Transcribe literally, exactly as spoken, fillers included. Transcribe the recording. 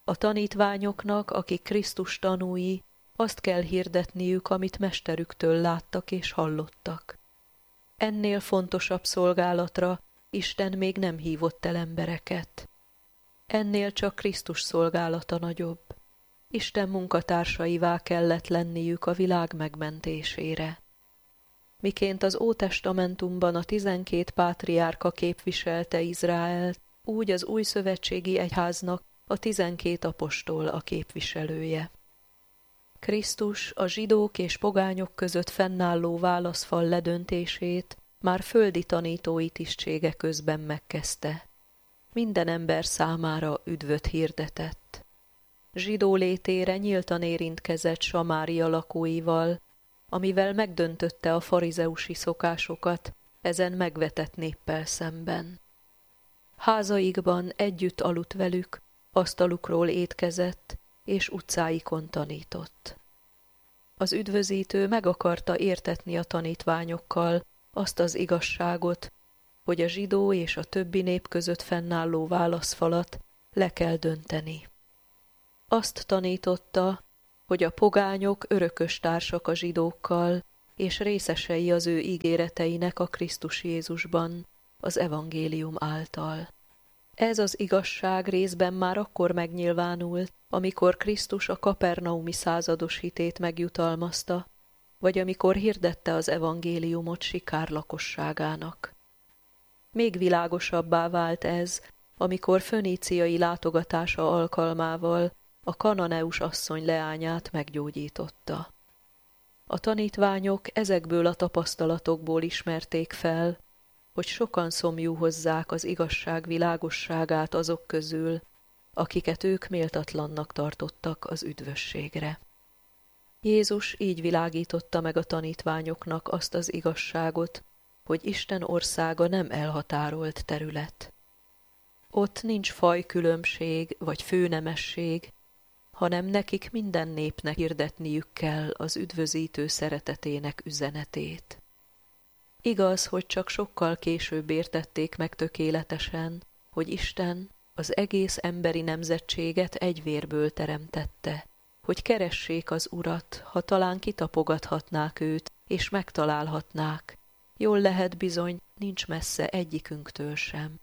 A tanítványoknak, akik Krisztus tanúi, azt kell hirdetniük, amit mesterüktől láttak és hallottak. Ennél fontosabb szolgálatra Isten még nem hívott el embereket. Ennél csak Krisztus szolgálata nagyobb. Isten munkatársaivá kellett lenniük a világ megmentésére. Miként az Ótestamentumban a tizenkét pátriárka képviselte Izraelt, úgy az új szövetségi egyháznak a tizenkét apostol a képviselője. Krisztus a zsidók és pogányok között fennálló válaszfal ledöntését már földi tanítói tisztsége közben megkezdte. Minden ember számára üdvöt hirdetett. Zsidó létére nyíltan érintkezett Samária lakóival, amivel megdöntötte a farizeusi szokásokat ezen megvetett néppel szemben. Házaikban együtt aludt velük, asztalukról étkezett, és utcáikon tanított. Az üdvözítő meg akarta értetni a tanítványokkal azt az igazságot, hogy a zsidó és a többi nép között fennálló válaszfalat le kell dönteni. Azt tanította, hogy a pogányok örökös társak a zsidókkal, és részesei az ő ígéreteinek a Krisztus Jézusban, az evangélium által. Ez az igazság részben már akkor megnyilvánult, amikor Krisztus a kapernaumi százados hitét megjutalmazta, vagy amikor hirdette az evangéliumot Sikár lakosságának. Még világosabbá vált ez, amikor föníciai látogatása alkalmával a kananeus asszony leányát meggyógyította. A tanítványok ezekből a tapasztalatokból ismerték fel, hogy sokan szomjúhozzák az igazság világosságát azok közül, akiket ők méltatlannak tartottak az üdvösségre. Jézus így világította meg a tanítványoknak azt az igazságot, hogy Isten országa nem elhatárolt terület. Ott nincs fajkülönbség vagy főnemesség, hanem nekik minden népnek hirdetniük kell az üdvözítő szeretetének üzenetét. Igaz, hogy csak sokkal később értették meg tökéletesen, hogy Isten az egész emberi nemzetséget egy vérből teremtette, hogy keressék az Urat, ha talán kitapogathatnák őt, és megtalálhatnák. Jól lehet bizony, nincs messze egyikünktől sem.